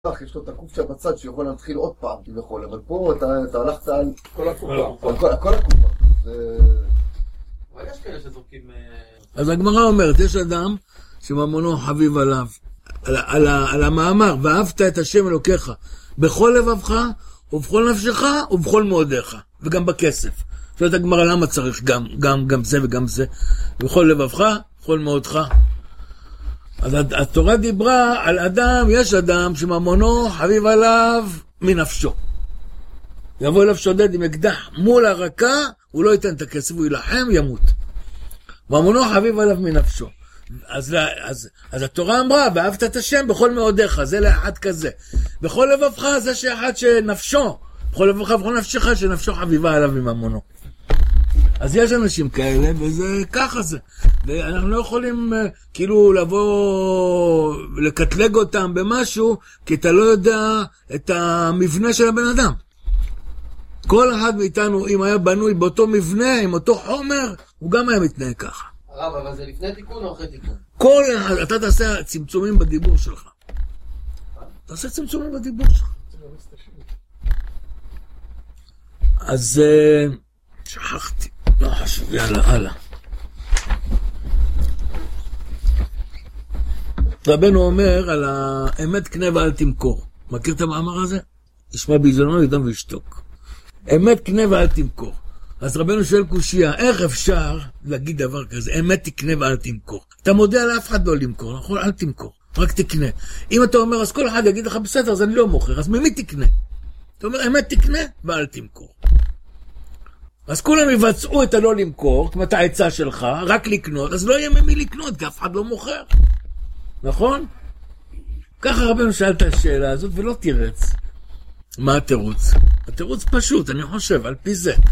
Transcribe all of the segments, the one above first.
יש לו את הקופצ'ה בצד שיכול להתחיל עוד פעם, כביכול, אבל פה אתה הלכת על כל הקופה. כל הקופה. אבל יש כאלה שזורקים... אז הגמרא אומרת, יש אדם שממונו חביב עליו, על המאמר, ואהבת את השם אלוקיך, בכל לבבך, ובכל נפשך, ובכל מאודיך, וגם בכסף. שואלת הגמרא, למה צריך גם זה וגם זה? בכל לבבך, בכל מאודך. אז התורה דיברה על אדם, יש אדם שממונו חביב עליו מנפשו. יבוא אליו שודד עם אקדח מול הרקה, הוא לא ייתן את הכסף, הוא ילחם, ימות. ממונו חביב עליו מנפשו. אז התורה אמרה, ואהבת את השם בכל מאודיך, זה לאחד כזה. בכל לבבך זה שאחד שנפשו, בכל לבבך בכל נפשך, שנפשו חביבה עליו מממונו. אז יש אנשים כאלה, וזה ככה זה. ואנחנו לא יכולים כאילו לבוא, לקטלג אותם במשהו, כי אתה לא יודע את המבנה של הבן אדם. כל אחד מאיתנו, אם היה בנוי באותו מבנה, עם אותו חומר, הוא גם היה מתנהג ככה. הרב, אבל זה לפני תיקון או אחרי תיקון? כל אחד, אתה תעשה צמצומים בדיבור שלך. תעשה צמצומים בדיבור שלך. אז שכחתי. לא חשוב, יאללה, הלאה. רבנו אומר על האמת קנה ואל תמכור. מכיר את המאמר הזה? ישמע ביזונו, ידם וישתוק. אמת קנה ואל תמכור. אז רבנו שואל קושיה, איך אפשר להגיד דבר כזה? אמת תקנה ואל תמכור. אתה מודיע לאף אחד לא למכור, נכון? אל תמכור, רק תקנה. אם אתה אומר, אז כל אחד יגיד לך, בסדר, אז אני לא מוכר, אז ממי תקנה? אתה אומר, אמת תקנה ואל תמכור. אז כולם יבצעו את הלא למכור, כמו את העצה שלך, רק לקנות, אז לא יהיה ממי לקנות, כי אף אחד לא מוכר. נכון? ככה רבנו שאל את השאלה הזאת, ולא תירץ. מה התירוץ? התירוץ פשוט, אני חושב, על פי זה.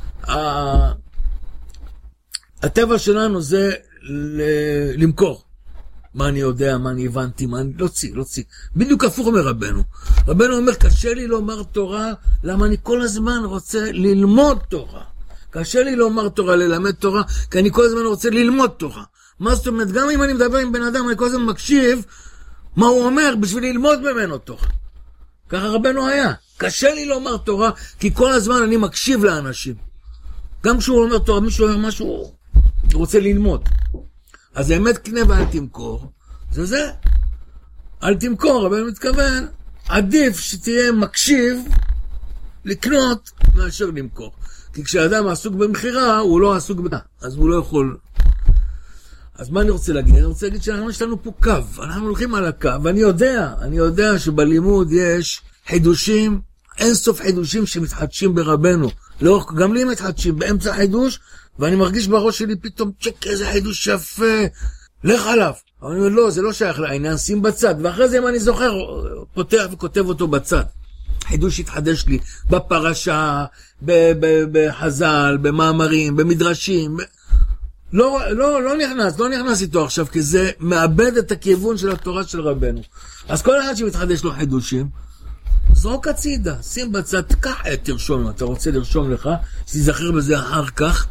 הטבע שלנו זה למכור. מה אני יודע, מה אני הבנתי, מה אני... להוציא. בדיוק הפוך מרבנו. רבנו אומר, קשה לי לומר תורה, למה אני כל הזמן רוצה ללמוד תורה. קשה לי לומר תורה, ללמד תורה, כי אני כל הזמן רוצה ללמוד תורה. מה זאת אומרת? גם אם אני מדבר עם בן אדם, אני כל הזמן מקשיב מה הוא אומר בשביל ללמוד ממנו תורה. ככה רבנו היה. קשה לי לומר תורה, כי כל הזמן אני מקשיב לאנשים. גם כשהוא אומר תורה, מישהו אומר משהו, הוא רוצה ללמוד. אז האמת קנה ואל תמכור, זה. אל תמכור, אבל אני מתכוון, עדיף שתהיה מקשיב לקנות מאשר למכור. כי כשאדם עסוק במחירה, הוא לא עסוק בדה, אז הוא לא יכול. אז מה אני רוצה להגיד? אני רוצה להגיד שאנחנו יש לנו פה קו, אנחנו הולכים על הקו, ואני יודע שבלימוד יש חידושים, אין סוף חידושים שמתחדשים ברבנו. לא, גם לי מתחדשים באמצע חידוש, ואני מרגיש בראש שלי פתאום, צ'ק, איזה חידוש יפה, לך עליו. אבל אני אומר, לא, זה לא שייך לעניין, שים בצד. ואחרי זה אם אני זוכר, פותח וכותב אותו בצד. חידוש התחדש לי בפרשה, בחז"ל, במאמרים, במדרשים. לא נכנס איתו עכשיו, כי זה מאבד את הכיוון של התורה של רבנו. אז כל אחד שמתחדש לו חידושים, זרוק הצידה, שים בצד, קח, תרשום, אם אתה רוצה לרשום לך, שתזכר בזה אחר כך.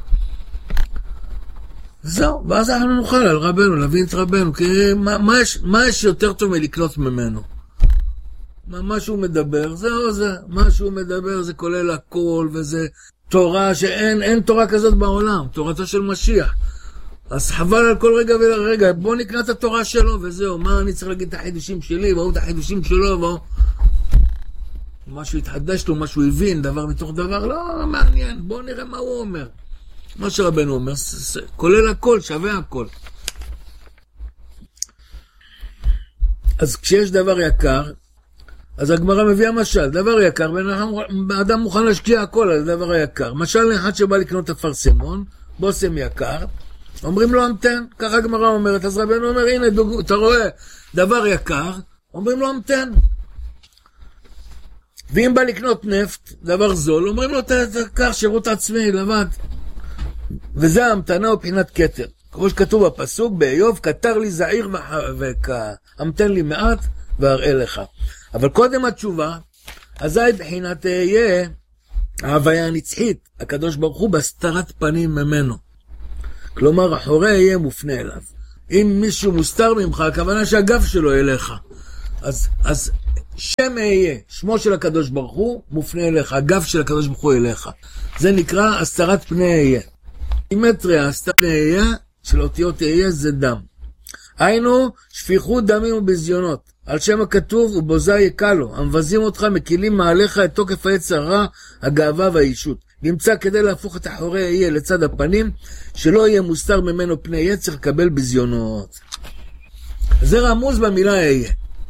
זהו, ואז אנחנו נוכל על רבנו, להבין את רבנו, כי מה יש יותר טוב מלקנות ממנו? מה שהוא מדבר, זהו זה, מה שהוא מדבר זה כולל הכל, וזה תורה שאין תורה כזאת בעולם, תורתו של משיח. אז חבל על כל רגע ורגע, בוא נקנה את התורה שלו, וזהו, מה אני צריך להגיד את החידושים שלי, והוא את החידושים שלו, והוא... משהו התחדש לו, משהו הבין, דבר מתוך דבר, לא מעניין, בוא נראה מה הוא אומר. מה שרבנו אומר, כולל הכל, שווה הכל. אז כשיש דבר יקר, אז הגמרא מביאה משל, דבר יקר, ואדם מוכן להשקיע הכל על דבר היקר. משל אחד שבא לקנות אפרסמון, בוסם יקר, אומרים לו המתן, ככה הגמרא אומרת, אז רבנו אומר, הנה, אתה רואה, דבר יקר, אומרים לו המתן. ואם בא לקנות נפט, דבר זול, אומרים לו, תקח שירות עצמי, לבד. וזה ההמתנה ובחינת כתר. כמו שכתוב בפסוק, באיוב, כתר לי זעיר והמתן לי מעט ואראה לך. אבל קודם התשובה, אזי בחינת יהיה ההוויה הנצחית, הקדוש ברוך הוא בסתרת פנים ממנו. כלומר, אחורי יהיה מופנה אליו. אם מישהו מוסתר ממך, הכוונה שהגב שלו אליך. אז שם אהיה, שמו של הקדוש ברוך הוא מופנה אליך, הגב של הקדוש ברוך הוא אליך. זה נקרא הסתרת פני אהיה. גימטריה, הסתרת פני אהיה, של אותיות אהיה זה דם. היינו, שפיכות דמים ובזיונות. על שם הכתוב, ובוזה יקה לו, המבזים אותך, מקילים מעליך את תוקף היצר הרע, הגאווה והאישות. נמצא כדי להפוך את אחורי אהיה לצד הפנים, שלא יהיה מוסתר ממנו פני יצר, לקבל בזיונות. זה רמוז במילה אהיה.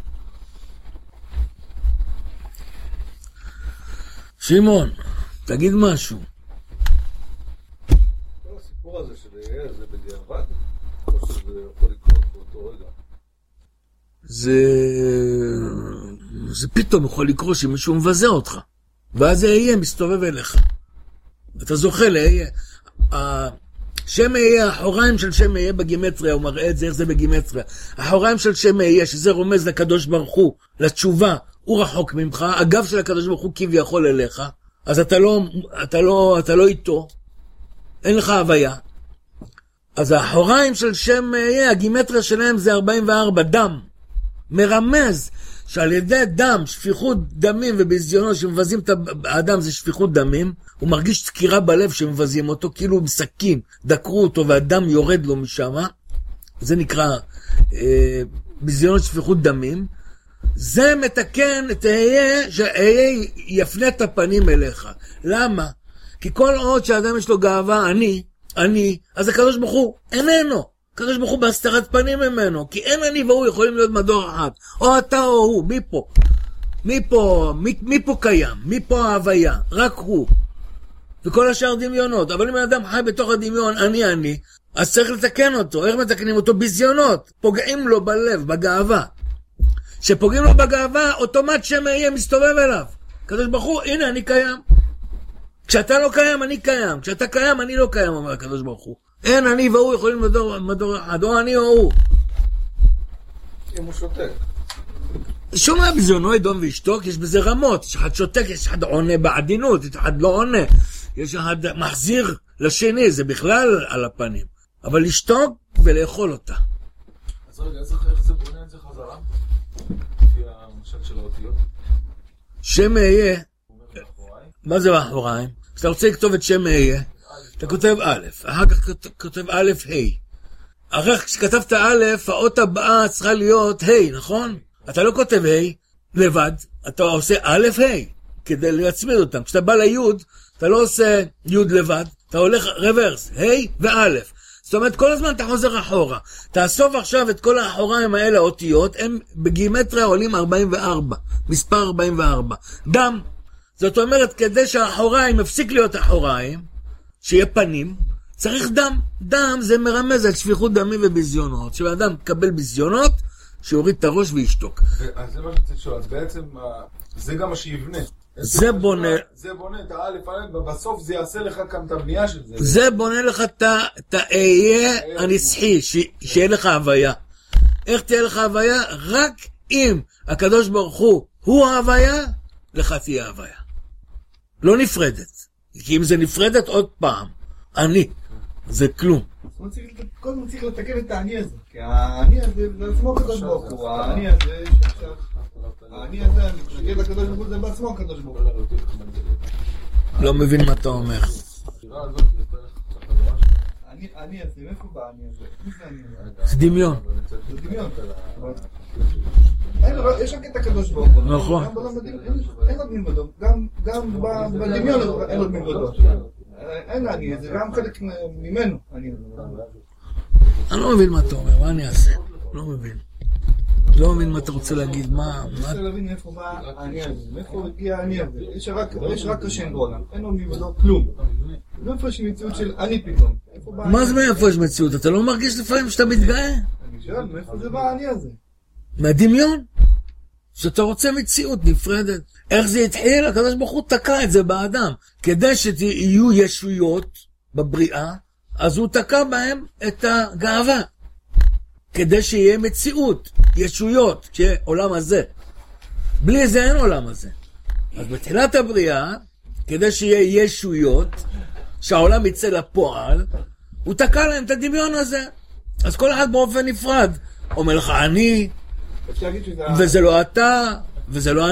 שמעון, תגיד משהו. כל הסיפור הזה של אהיה זה בדיעבד, או שזה יכול לקרות באותו רגע? זה פתאום יכול לקרות שמישהו מבזה אותך, ואז אהיה מסתובב אליך. אתה זוכה לאהיה. שם אהיה, האחוריים של שם אהיה בגימטריה, הוא מראה את זה, איך זה בגימטריה. האחוריים של שם אהיה, שזה רומז לקדוש ברוך הוא, לתשובה, הוא רחוק ממך, הגב של הקדוש ברוך הוא כביכול אליך, אז אתה לא איתו, אין לך הוויה. אז האחוריים של שם אהיה, הגימטריה שלהם זה 44, דם. מרמז שעל ידי דם, שפיכות דמים ובזיונות שמבזים את האדם זה שפיכות דמים, הוא מרגיש תקירה בלב שמבזים אותו, כאילו בסכין, דקרו אותו והדם יורד לו משם, זה נקרא בזיונות שפיכות דמים, זה מתקן את אהיה, שאהיה יפנה את הפנים אליך. למה? כי כל עוד שהאדם יש לו גאווה, אני, אז הקדוש ברוך הוא איננו. הקדוש ברוך הוא בהסתרת פנים ממנו, כי אין אני והוא יכולים להיות מדור אחד. או אתה או הוא, מי פה קיים? מי פה ההוויה? רק הוא. וכל השאר דמיונות. אבל אם האדם חי בתוך הדמיון, אני, אז צריך לתקן אותו. איך מתקנים אותו? בזיונות. פוגעים לו בלב, בגאווה. שפוגעים לו בגאווה, אוטומט שם אהיה מסתובב אליו. הקדוש ברוך הוא, הנה אני קיים. כשאתה לא קיים, אני קיים. כשאתה קיים, אני לא קיים, אומר הקדוש ברוך הוא. אין אני והוא יכולים מדור אחד, או אני או הוא. אם הוא שותק. שומע בזיונו ידום וישתוק, יש בזה רמות. יש אחד שותק, יש אחד עונה בעדינות, יש אחד לא עונה. יש אחד מחזיר לשני, זה בכלל על הפנים. אבל לשתוק ולאכול אותה. אז רגע, איך זה בונה את זה חזרה? לפי המשל של האותיות. שם אהיה. מה זה באחוריים? כשאתה רוצה לכתוב את שם אהיה, אתה כותב א', אחר כך כותב א', ה'. אחר כך כשכתבת א', האות הבאה צריכה להיות ה', נכון? אתה לא כותב ה' לבד, אתה עושה א', ה', כדי להצמיד אותם. כשאתה בא ליוד, אתה לא עושה יוד לבד, אתה הולך רוורס, ה' וא'. זאת אומרת, כל הזמן אתה חוזר אחורה. תאסוף עכשיו את כל האחוריים האלה, האותיות, הם בגימטריה עולים 44, מספר 44. דם. זאת אומרת, כדי שהאחוריים יפסיק להיות אחוריים, שיהיה פנים, צריך דם. דם זה מרמז על שפיכות דמים ובזיונות. כשאדם מקבל בזיונות, שיוריד את הראש וישתוק. אז זה מה שצריך לשאול, אז בעצם זה גם מה שיבנה. זה בונה את האלף, ובסוף זה יעשה לך גם את הבנייה של זה. זה בונה לך את האהיה הנצחי, שיהיה לך הוויה. איך תהיה לך הוויה? רק אם הקדוש ברוך הוא ההוויה, לך תהיה הוויה. לא נפרדת. כי אם זה נפרדת עוד פעם, אני, זה כלום. קודם צריך לתקן את העני הזה, כי העני הזה זה עצמו הקדוש ברוך הוא, העני הזה שעכשיו, העני הזה, נגיד לקדוש ברוך הוא זה בעצמו הקדוש ברוך הוא. לא מבין מה אתה אומר. העני הזה, מאיפה בא העני הזה? מי זה העני הזה? זה דמיון. זה דמיון. יש רק את הקדוש ברוך הוא. נכון. אין עוד מלבדו, גם בדמיון אין עוד מלבדו. אין אני, זה גם חלק ממנו. אני לא מבין מה אתה אומר, מה אני אעשה? לא מבין. לא מבין מה אתה רוצה להגיד, מה... אני רוצה להבין מאיפה בא העני הזה, מאיפה הגיע העני הזה. יש רק השם בעולם, אין עוד מלבדו כלום. מאיפה יש מציאות של אני פתאום? מה זה מאיפה יש מציאות? אתה לא מרגיש לפעמים שאתה מתגאה? אני שואל, מאיפה זה בא העני הזה? מהדמיון. שאתה רוצה מציאות נפרדת. איך זה התחיל? הקדוש ברוך הוא תקע את זה באדם. כדי שיהיו ישויות בבריאה, אז הוא תקע בהם את הגאווה. כדי שיהיה מציאות, ישויות, שיהיה עולם הזה. בלי זה אין עולם הזה. אז בתחילת הבריאה, כדי שיהיה ישויות, שהעולם יצא לפועל, הוא תקע להם את הדמיון הזה. אז כל אחד באופן נפרד. אומר לך, אני... וזה לא אתה, וזה לא